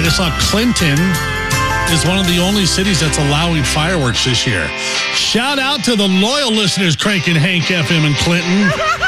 just saw Clinton is one of the only cities that's allowing fireworks this year. Shout out to the loyal listeners cranking Hank FM in Clinton.